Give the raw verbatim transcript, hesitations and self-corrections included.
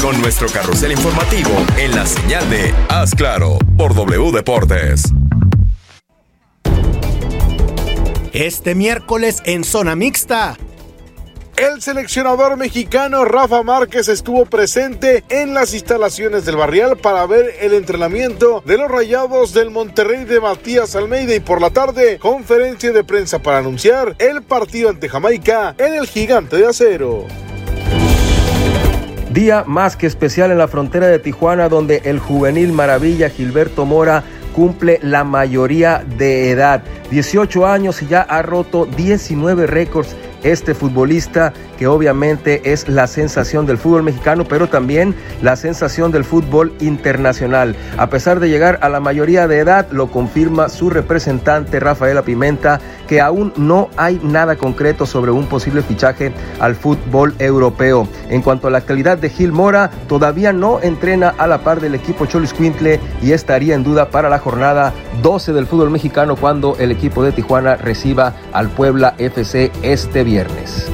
con nuestro carrusel informativo en la señal de Haz Claro por W Deportes. Este miércoles en Zona Mixta, el seleccionador mexicano Rafa Márquez estuvo presente en las instalaciones del Barrial para ver el entrenamiento de los Rayados del Monterrey de Matías Almeida, y por la tarde conferencia de prensa para anunciar el partido ante Jamaica en el Gigante de Acero. Día más que especial en la frontera de Tijuana, donde el juvenil maravilla Gilberto Mora cumple la mayoría de edad, dieciocho años, y ya ha roto diecinueve récords. Este futbolista que obviamente es la sensación del fútbol mexicano, pero también la sensación del fútbol internacional. A pesar de llegar a la mayoría de edad, lo confirma su representante Rafaela Pimenta, que aún no hay nada concreto sobre un posible fichaje al fútbol europeo. En cuanto a la calidad de Gil Mora, todavía no entrena a la par del equipo Xoloitzcuintle y estaría en duda para la jornada doce del fútbol mexicano, cuando el equipo de Tijuana reciba al Puebla F C este viernes.